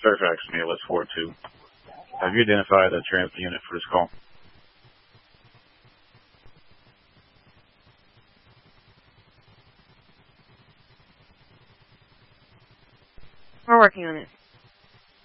Fairfax, Neil, it's 4-2. Have you identified the transit unit for this call? We're working on it.